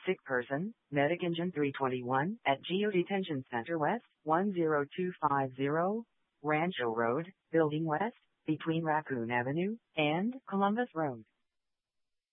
sick person, Medic Engine 321, at Geo Detention Center West, 10250, Rancho Road, Building West, between Raccoon Avenue and Columbus Road.